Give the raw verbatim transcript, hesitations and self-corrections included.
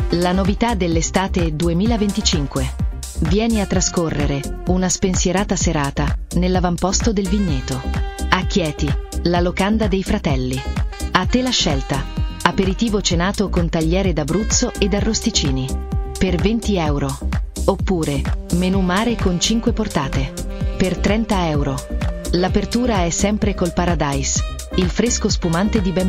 La novità dell'estate duemilaventicinque. Vieni a trascorrere una spensierata serata nell'avamposto del Vigneto. A Chieti, la locanda dei fratelli. A te la scelta. Aperitivo cenato con tagliere d'Abruzzo ed arrosticini. Per venti euro. Oppure, menù mare con cinque portate. Per trenta euro. L'apertura è sempre col Paradise, il fresco spumante di Ben